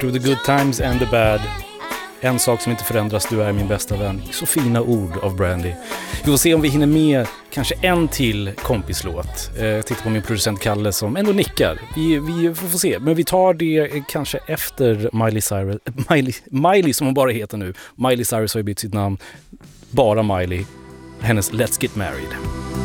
Through the good times and the bad. En sak som inte förändras, du är min bästa vän. Så fina ord av Brandy. Vi får se om vi hinner med kanske en till kompislåt. Jag tittar på min producent Kalle som ändå nickar. Vi får se. Men vi tar det kanske efter Miley Cyrus. Miley som hon bara heter nu. Miley Cyrus har ju bytt sitt namn. Bara Miley. Hennes Let's Get Married.